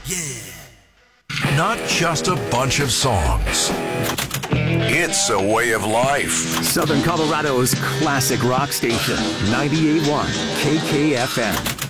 Yeah. Not just a bunch of songs. It's a way of life. Southern Colorado's classic rock station, 98.1 KKFM.